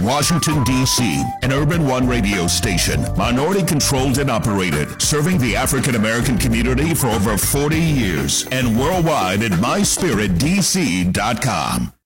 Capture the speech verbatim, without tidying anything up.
Washington, D C, an Urban One radio station, minority controlled and operated, serving the African American community for over forty years, and worldwide at my spirit d c dot com.